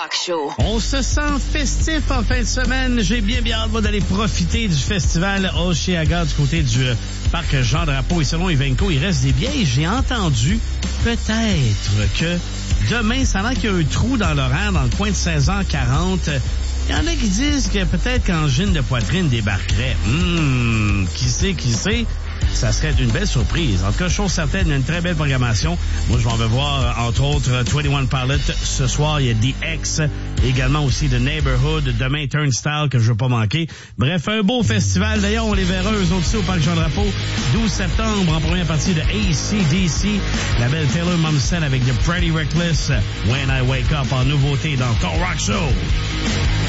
Rock Show. On se sent festif en fin de semaine. J'ai bien hâte d'aller profiter du festival Osheaga du côté du parc Jean-Drapeau. Et selon Evenco, il reste des billets. Et j'ai entendu peut-être que demain, ça a l'air qu'il y a un trou dans l'horaire dans le coin de 16h40. Il y en a qui disent que peut-être qu'Angine de Poitrine débarquerait. Qui sait? Ça serait une belle surprise. En tout cas, chose certaine, il y a une très belle programmation. Moi, je vais voir, entre autres, 21 Pilots. Ce soir, il y a The X. Également aussi The Neighborhood. Demain, Turnstile, que je veux pas manquer. Bref, un beau festival. D'ailleurs, on les verra eux autres aussi au Parc Jean-Drapeau. 12 septembre, en première partie de AC/DC. La belle Taylor Momsen avec The Pretty Reckless. When I Wake Up en nouveauté dans ton Rock Show.